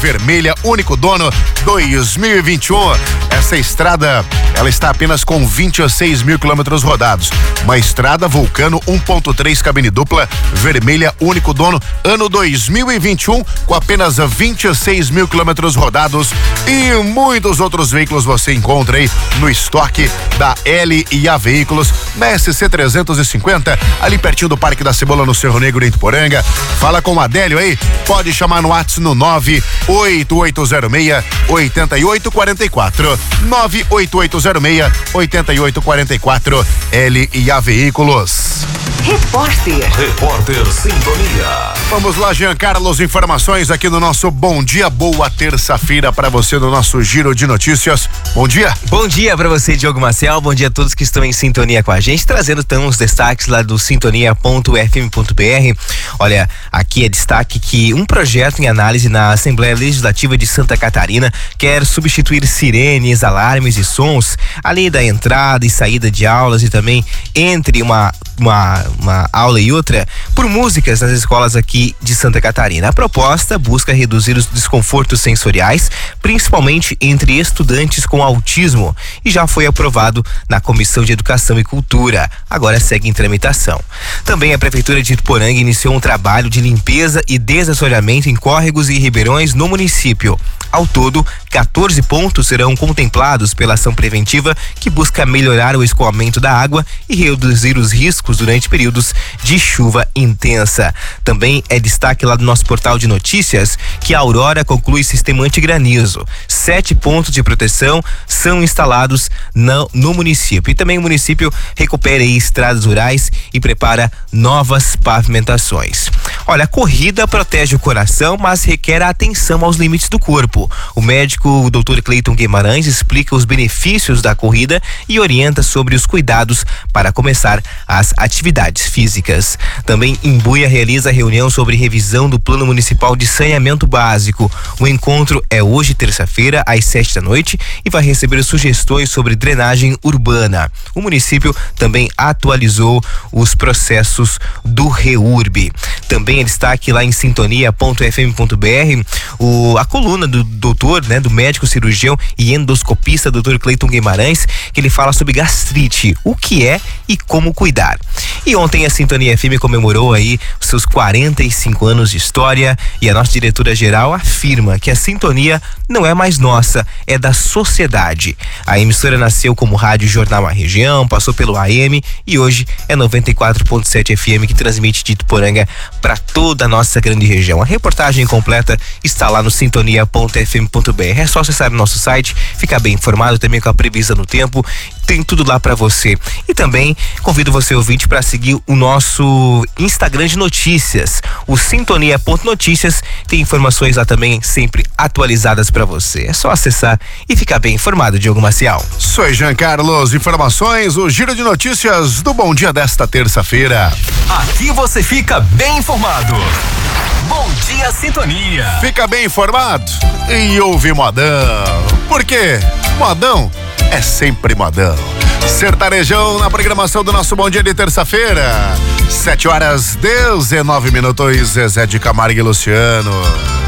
Vermelha, único dono 2021. Essa estrada, ela está apenas com 26 mil quilômetros rodados. Uma estrada Vulcano 1.3 cabine dupla, vermelha, único dono, ano 2021, com apenas 26 mil quilômetros rodados. E muitos outros veículos você encontra aí no estoque da L&A Veículos, na SC 350, ali pertinho do Parque da Cebola, no Cerro Negro, em Ituporanga. Fala com o Adélio aí, pode chamar no WhatsApp no 98806-8844. 98806-8844. L&A Veículos. Repórter Sintonia. Vamos lá, Jean Carlos, informações aqui no nosso Bom Dia, boa terça-feira para você no nosso Giro de Notícias. Bom dia. Bom dia para você, Diogo Maciel. Bom dia a todos que estão em sintonia com a gente, trazendo então os destaques lá do sintonia.fm.br. Olha, aqui é destaque que um projeto em análise na Assembleia Legislativa de Santa Catarina quer substituir sirenes, alarmes e sons ali da entrada e saída de aulas e também entre uma aula e outra por músicas nas escolas aqui de Santa Catarina. A proposta busca reduzir os desconfortos sensoriais, principalmente entre estudantes com autismo, e já foi aprovado na Comissão de Educação e Cultura. Agora segue em tramitação. Também a Prefeitura de Ituporanga iniciou um trabalho de limpeza e desassoreamento em córregos e ribeirões no município. Ao todo, 14 pontos serão contemplados pela ação preventiva que busca melhorar o escoamento da água e reduzir os riscos durante períodos de chuva intensa. Também é destaque lá do nosso portal de notícias que a Aurora conclui sistema antigranizo. 7 pontos de proteção são instalados no município. E também o município recupera estradas rurais e prepara novas pavimentações. Olha, a corrida protege o coração, mas requer a atenção aos limites do corpo. O médico Dr. Cleiton Guimarães explica os benefícios da corrida e orienta sobre os cuidados para começar as atividades físicas. Também Imbuia realiza reunião sobre revisão do Plano Municipal de Saneamento Básico. O encontro é hoje, terça-feira, às 7 da noite, e vai receber sugestões sobre drenagem urbana. O município também atualizou os processos do REURB. Também é destaque lá em sintonia.fm.br a coluna do doutor, do médico cirurgião e endoscopista Dr. Cleiton Guimarães, que ele fala sobre gastrite, o que é e como cuidar. E ontem a Sintonia FM comemorou aí os seus 45 anos de história, e a nossa diretora-geral afirma que a sintonia não é mais nossa, é da sociedade. A emissora nasceu como rádio jornal à região, passou pelo AM e hoje é 94.7 FM, que transmite de Ituporanga para toda a nossa grande região. A reportagem completa está lá no sintonia.fm.br. É só acessar o nosso site, ficar bem informado também com a previsão do tempo. Tem tudo lá para você. E também convido você, ouvinte, para seguir o nosso Instagram de notícias, o sintonia.notícias. Tem informações lá também sempre atualizadas para você. É só acessar e ficar bem informado, Diogo Maciel. Sou Jean Carlos, informações, o Giro de Notícias do Bom Dia desta terça-feira. Aqui você fica bem informado. Bom Dia Sintonia. Fica bem informado e ouve modão. Por quê? Modão é sempre modão. Sertanejão na programação do nosso Bom Dia de terça-feira. 7 horas 19 minutos. Zezé de Camargo e Luciano.